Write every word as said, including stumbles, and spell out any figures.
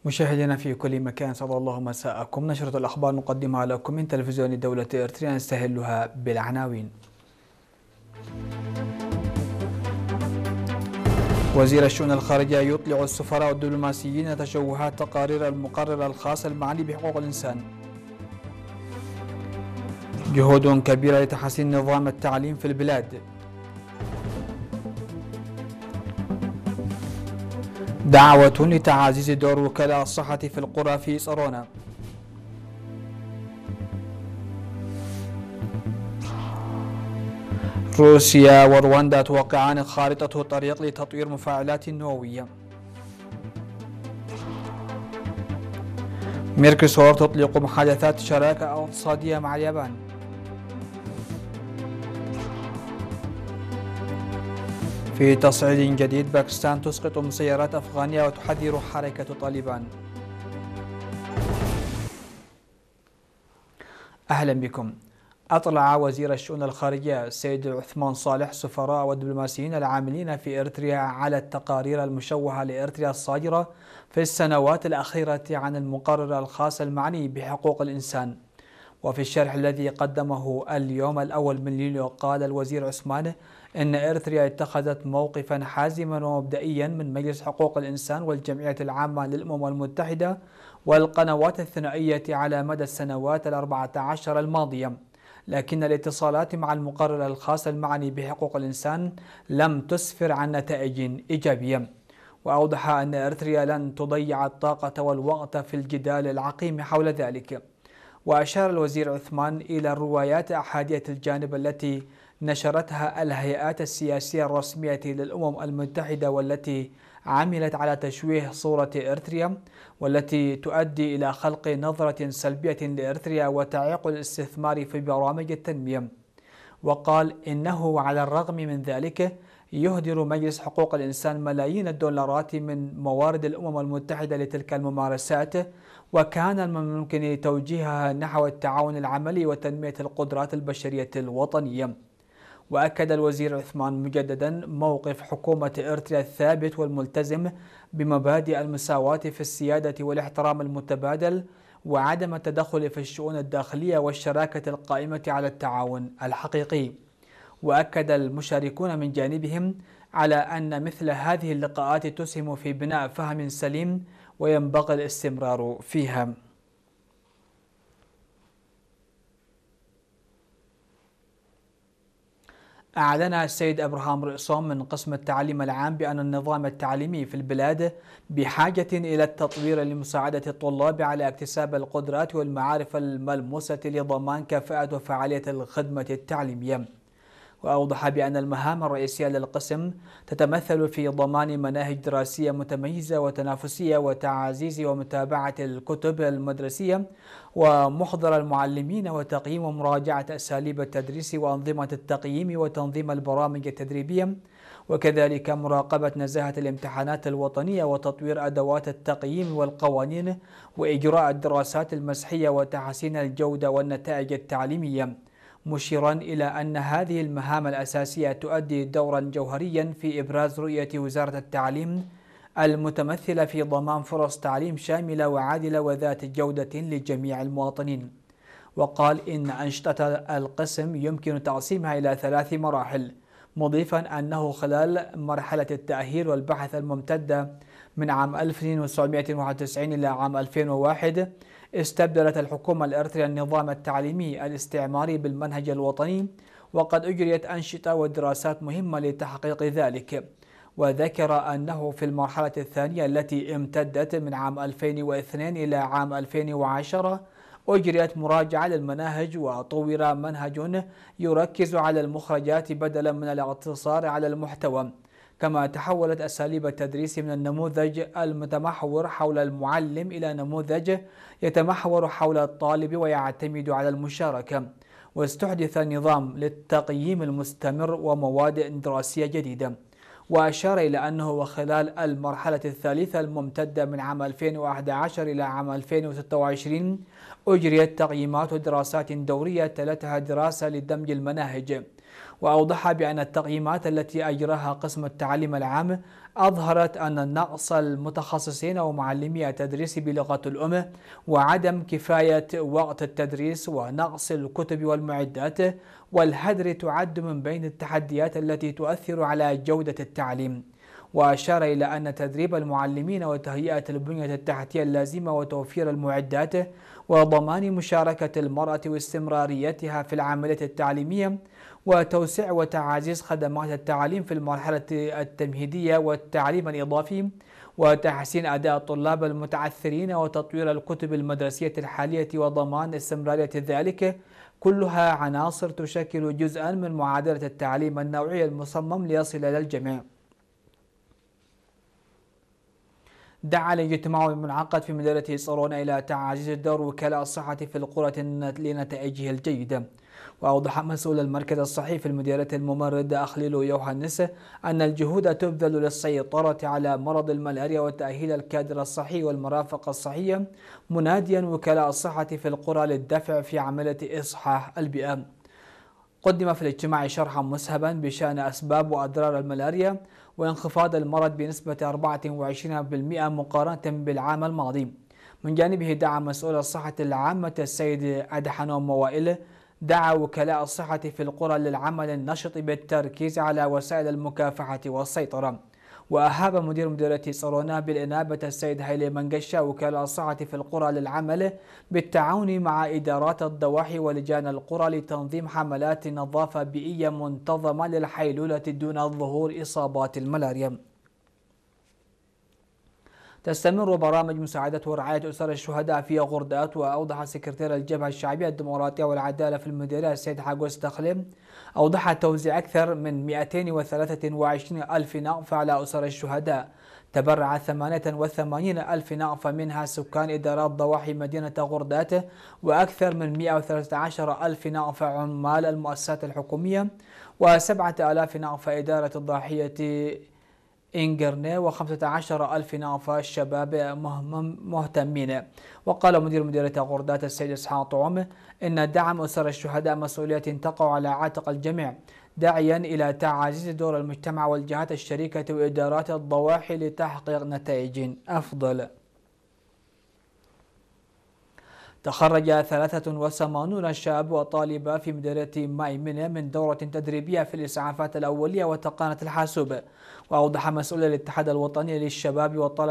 مشاهدينا في كل مكان، سعد الله مساءكم. نشرة الأخبار نقدمها لكم من تلفزيون الدولة إريتريا، نستهلها بالعناوين. وزير الشؤون الخارجية يطلع السفراء والدبلوماسيين تشوهات تقارير المقرر الخاص المعني بحقوق الإنسان. جهود كبيرة لتحسين نظام التعليم في البلاد. دعوة لتعزيز دور وكلاء الصحة في القرى في صارونا. روسيا ورواندا توقعان خارطة طريق لتطوير مفاعلات نووية. ميركوسور تطلق محادثات شراكة اقتصادية مع اليابان. في تصعيد جديد، باكستان تسقط مسيرات أفغانية وتحذر حركة طالبان. أهلا بكم. أطلع وزير الشؤون الخارجية السيد عثمان صالح السفراء والدبلوماسيين العاملين في إريتريا على التقارير المشوهة لإريتريا الصادرة في السنوات الأخيرة عن المقرر الخاص المعني بحقوق الإنسان. وفي الشرح الذي قدمه اليوم الأول من يوليو، قال الوزير عثمان إن إريتريا اتخذت موقفا حازما ومبدئيا من مجلس حقوق الإنسان والجمعية العامة للأمم المتحدة والقنوات الثنائية على مدى السنوات الأربعة عشر الماضية، لكن الاتصالات مع المقرر الخاص المعني بحقوق الإنسان لم تسفر عن نتائج إيجابية. وأوضح أن إريتريا لن تضيع الطاقة والوقت في الجدال العقيم حول ذلك. وأشار الوزير عثمان إلى الروايات أحادية الجانب التي نشرتها الهيئات السياسية الرسمية للأمم المتحدة والتي عملت على تشويه صورة إريتريا، والتي تؤدي إلى خلق نظرة سلبية لإريتريا وتعيق الاستثمار في برامج التنمية. وقال إنه على الرغم من ذلك يهدر مجلس حقوق الإنسان ملايين الدولارات من موارد الأمم المتحدة لتلك الممارسات، وكان من الممكن توجيهها نحو التعاون العملي وتنمية القدرات البشرية الوطنية. وأكد الوزير عثمان مجددا موقف حكومة إريتريا الثابت والملتزم بمبادئ المساواة في السيادة والاحترام المتبادل وعدم التدخل في الشؤون الداخلية والشراكة القائمة على التعاون الحقيقي. وأكد المشاركون من جانبهم على أن مثل هذه اللقاءات تسهم في بناء فهم سليم وينبغي الاستمرار فيها. أعلن السيد أبراهام رئيسون من قسم التعليم العام بأن النظام التعليمي في البلاد بحاجة إلى التطوير لمساعدة الطلاب على اكتساب القدرات والمعارف الملموسة لضمان كفاءة وفعالية الخدمة التعليمية. وأوضح بأن المهام الرئيسية للقسم تتمثل في ضمان مناهج دراسية متميزة وتنافسية وتعزيز ومتابعة الكتب المدرسية ومحضر المعلمين وتقييم ومراجعة أساليب التدريس وأنظمة التقييم وتنظيم البرامج التدريبية، وكذلك مراقبة نزاهة الامتحانات الوطنية وتطوير أدوات التقييم والقوانين وإجراء الدراسات المسحية وتحسين الجودة والنتائج التعليمية، مشيرا إلى أن هذه المهام الأساسية تؤدي دورا جوهريا في إبراز رؤية وزارة التعليم المتمثلة في ضمان فرص تعليم شاملة وعادلة وذات جودة لجميع المواطنين. وقال إن أنشطة القسم يمكن تقسيمها إلى ثلاث مراحل، مضيفا أنه خلال مرحلة التأهيل والبحث الممتدة من عام ألف وتسعمائة وواحد وتسعين إلى عام ألفين وواحد استبدلت الحكومة الإريترية النظام التعليمي الاستعماري بالمنهج الوطني، وقد أجريت أنشطة ودراسات مهمة لتحقيق ذلك. وذكر أنه في المرحلة الثانية التي امتدت من عام ألفين واثنين إلى عام ألفين وعشرة أجريت مراجعة للمناهج وطور منهج يركز على المخرجات بدلا من الاقتصار على المحتوى، كما تحولت أساليب التدريس من النموذج المتمحور حول المعلم إلى نموذج يتمحور حول الطالب ويعتمد على المشاركة. واستحدث نظام للتقييم المستمر ومواد دراسية جديدة. وأشار إلى أنه وخلال المرحلة الثالثة الممتدة من عام ألفين وأحد عشر إلى عام ألفين وستة وعشرين أجريت تقييمات ودراسات دورية تلتها دراسة لدمج المناهج. وأوضح بأن التقييمات التي أجراها قسم التعليم العام أظهرت أن نقص المتخصصين ومعلمي التدريس بلغة الأم وعدم كفاية وقت التدريس ونقص الكتب والمعدات والهدر تعد من بين التحديات التي تؤثر على جودة التعليم. وأشار إلى أن تدريب المعلمين وتهيئة البنية التحتية اللازمة وتوفير المعدات وضمان مشاركة المرأة واستمراريتها في العملية التعليمية وتوسيع وتعزيز خدمات التعليم في المرحلة التمهيدية والتعليم الإضافي وتحسين أداء الطلاب المتعثرين وتطوير الكتب المدرسية الحالية وضمان استمرارية ذلك كلها عناصر تشكل جزءا من معادلة التعليم النوعي المصمم ليصل إلى الجميع. دعا الاجتماع المنعقد في مديرية صالونة إلى تعزيز دور وكلاء الصحة في القرى لنتائجه الجيدة. وأوضح مسؤول المركز الصحي في المديرية الممرض أخليل يوحنس أن الجهود تبذل للسيطرة على مرض الملاريا وتأهيل الكادر الصحي والمرافق الصحية، مناديا وكلاء الصحة في القرى للدفع في عملية إصحاح البيئة. قدم في الاجتماع شرحا مسهبا بشأن أسباب وأضرار الملاريا وانخفاض المرض بنسبة أربعة وعشرين بالمئة مقارنة بالعام الماضي. من جانبه دعا مسؤول الصحة العامة السيد أدحنوم موائل دعا وكلاء الصحة في القرى للعمل النشط بالتركيز على وسائل المكافحة والسيطرة. وأهاب مدير مديرية صالونة بالإنابة السيد هيلي منقشة وكلاء الصحة في القرى للعمل بالتعاون مع إدارات الضواحي ولجان القرى لتنظيم حملات نظافة بيئية منتظمة للحيلولة دون ظهور إصابات الملاريا. تستمر برامج مساعدة ورعاية أسر الشهداء في غردات. وأوضح سكرتير الجبهة الشعبية الديمقراطية والعدالة في المديرية السيد حاجوس تخليم أوضح توزيع أكثر من مئتين وثلاثة وعشرين ألف نقفة على أسر الشهداء. تبرع ثمانية وثمانين ألف نقفة منها سكان إدارات ضواحي مدينة غردات، وأكثر من مئة وثلاثة عشر ألف نقفة عمال المؤسسات الحكومية، وسبعة آلاف نقفة إدارة الضاحية إنجرني، وخمسة عشر ألف نقفة الشباب مهتمين. وقال مدير مديرية غردات السيد إسحاق طعم إن دعم أسر الشهداء مسؤولية تقع على عاتق الجميع، داعيا إلى تعزيز دور المجتمع والجهات الشريكة وإدارات الضواحي لتحقيق نتائج أفضل. تخرج ثلاثة وثمانين شاب وطالبة في مديرية مايمنة من دورة تدريبية في الإسعافات الأولية وتقنية الحاسوب. وأوضح مسؤول الاتحاد الوطني للشباب والطلبة